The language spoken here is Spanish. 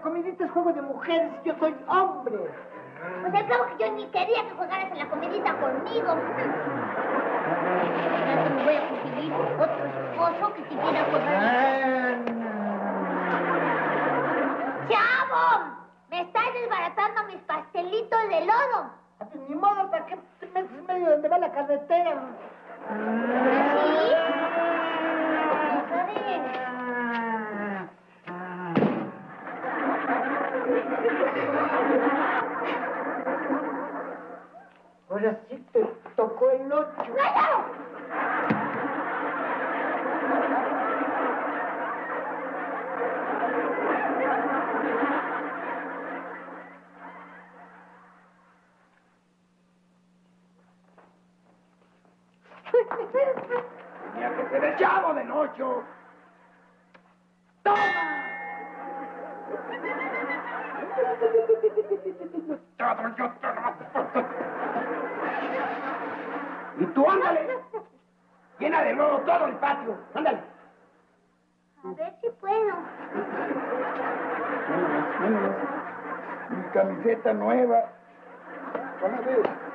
comidita es juego de mujeres y yo soy hombre. Pues al cabo que yo ni quería que jugaras en la comidita conmigo. Ya me voy a conseguir otro esposo que te quiera jugar. ¡Chavo! Me estás desbaratando mis pastelitos de lodo. Ni modo, ¿para qué te metes en medio donde va la carretera? ¿Sí? Ahora sí te tocó el 8. ¡No! Tenía que ser el Chavo del 8. ¡Toma! Todo yo te lo... Y tú, ándale. Llena de lodo todo el patio. Ándale. A ver si puedo. Vámonos. Mi camiseta nueva. Van a ver.